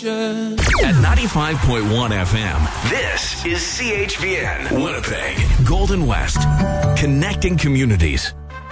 station. At 95.1 FM, this is CHVN, Winnipeg, Golden West, connecting communities.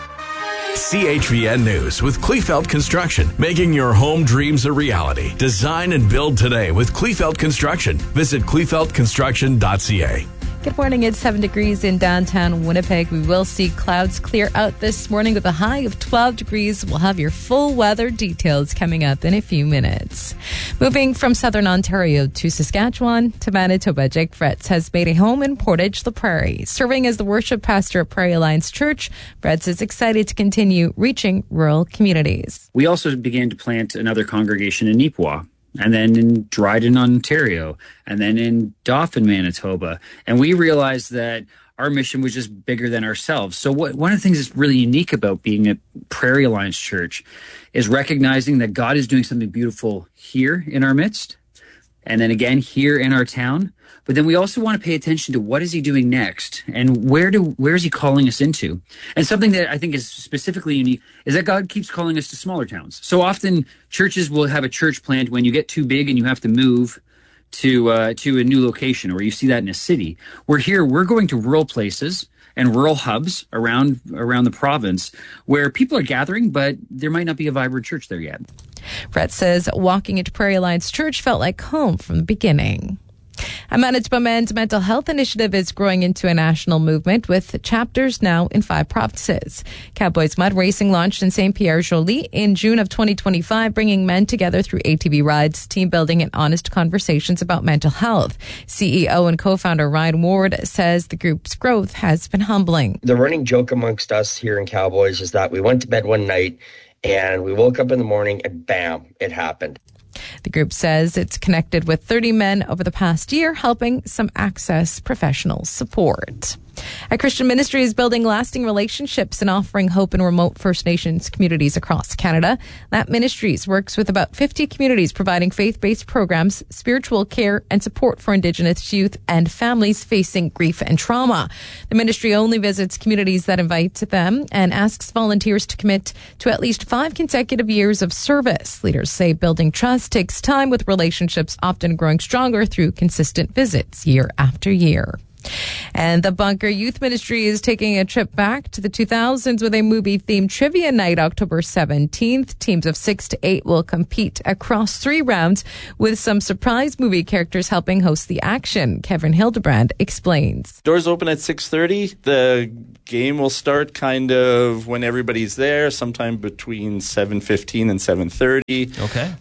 CHVN News with Kleefeld Construction, making your home dreams a reality. Design and build today with Kleefeld Construction. Visit kleefeldconstruction.ca. Good morning. It's 7 degrees in downtown Winnipeg. We will see clouds clear out this morning with a high of 12 degrees. We'll have your full weather details coming up in a few minutes. Moving from southern Ontario to Saskatchewan to Manitoba, Jake Fretz has made a home in Portage la Prairie. Serving as the worship pastor at Prairie Alliance Church, Fretz is excited to continue reaching rural communities. We also began to plant another congregation in Neepawa, and then in Dryden, Ontario, and then in Dauphin, Manitoba. And we realized that our mission was just bigger than ourselves. So one of the things that's really unique about being a Prairie Alliance Church is recognizing that God is doing something beautiful here in our midst, and then again here in our town. But then we also want to pay attention to what is he doing next, and where is he calling us into? And something that I think is specifically unique is that God keeps calling us to smaller towns. So often churches will have a church plant when you get too big and you have to move to a new location, or you see that in a city. We're going to rural places and rural hubs around the province where people are gathering, but there might not be a vibrant church there yet. Brett says walking into Prairie Alliance Church felt like home from the beginning. A Manitoba Men's Mental Health Initiative is growing into a national movement with chapters now in 5 provinces. Cowboys Mud Racing launched in St. Pierre-Jolie in June of 2025, bringing men together through ATV rides, team building, and honest conversations about mental health. CEO and co-founder Ryan Ward says the group's growth has been humbling. The running joke amongst us here in Cowboys is that we went to bed one night and we woke up in the morning and bam, it happened. The group says it's connected with 30 men over the past year, helping some access professional support. A Christian ministry is building lasting relationships and offering hope in remote First Nations communities across Canada. That Ministries works with about 50 communities, providing faith-based programs, spiritual care, and support for Indigenous youth and families facing grief and trauma. The ministry only visits communities that invite them and asks volunteers to commit to at least 5 consecutive years of service. Leaders say building trust takes time, with relationships often growing stronger through consistent visits year after year. And the Bunker Youth Ministry is taking a trip back to the 2000s with a movie-themed trivia night October 17th. Teams of 6 to 8 will compete across 3 rounds, with some surprise movie characters helping host the action. Kevin Hildebrand explains. Doors open at 6:30. The game will start kind of when everybody's there, sometime between 7:15 and 7:30. Okay.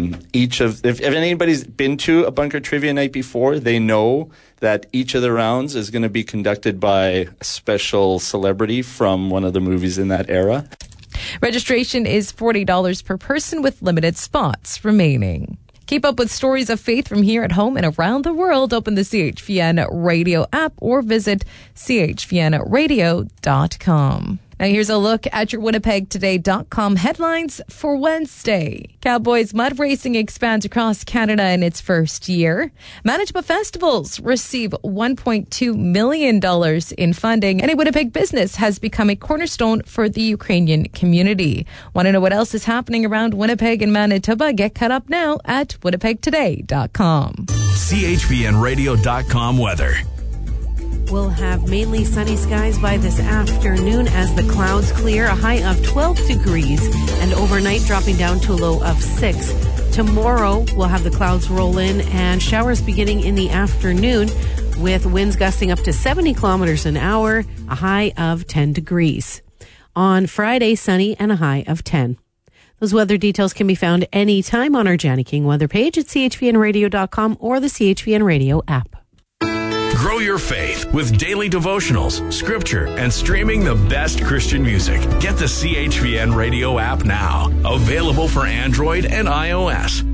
If anybody's been to a Bunker Trivia Night before, they know that each of the rounds is going to be conducted by a special celebrity from one of the movies in that era. Registration is $40 per person, with limited spots remaining. Keep up with stories of faith from here at home and around the world. Open the CHVN Radio app or visit chvnradio.com. Now here's a look at your WinnipegToday.com headlines for Wednesday. Cowboys Mud Racing expands across Canada in its first year. Manitoba Festivals receive $1.2 million in funding, and a Winnipeg business has become a cornerstone for the Ukrainian community. Want to know what else is happening around Winnipeg and Manitoba? Get caught up now at WinnipegToday.com. CHVNradio.com weather. We'll have mainly sunny skies by this afternoon as the clouds clear, a high of 12 degrees, and overnight dropping down to a low of 6. Tomorrow, we'll have the clouds roll in and showers beginning in the afternoon, with winds gusting up to 70 kilometers an hour, a high of 10 degrees. On Friday, sunny and a high of 10. Those weather details can be found anytime on our Jani King weather page at chvnradio.com or the CHVN Radio app. Grow your faith with daily devotionals, scripture, and streaming the best Christian music. Get the CHVN Radio app now. Available for Android and iOS.